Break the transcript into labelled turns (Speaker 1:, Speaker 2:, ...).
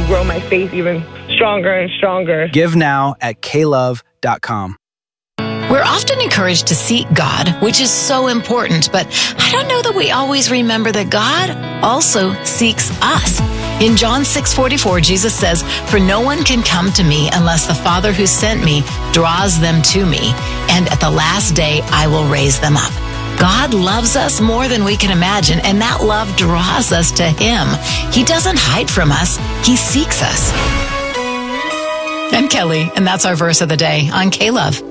Speaker 1: grow my faith even stronger and stronger.
Speaker 2: Give now at klove.com.
Speaker 3: We're often encouraged to seek God, which is so important, but I don't know that we always remember that God also seeks us. In John 6:44, Jesus says, "For no one can come to me unless the Father who sent me draws them to me, and at the last day I will raise them up." God loves us more than we can imagine, and that love draws us to Him. He doesn't hide from us. He seeks us. I'm Kelly, and that's our verse of the day on K-Love.